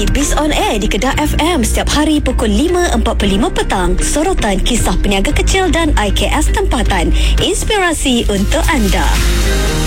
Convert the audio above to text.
ikuti Biz on Air di Kedah FM setiap hari pukul 5.45 petang. Sorotan kisah peniaga kecil dan IKS tempatan. Inspirasi untuk anda.